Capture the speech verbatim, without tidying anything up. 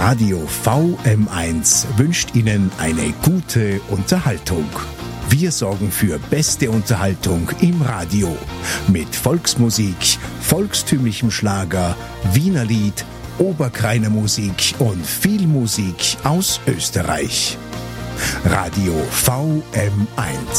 Radio V M eins wünscht Ihnen eine gute Unterhaltung. Wir sorgen für beste Unterhaltung im Radio mit Volksmusik, volkstümlichem Schlager, Wienerlied, Oberkrainer Musik und viel Musik aus Österreich. Radio V M eins.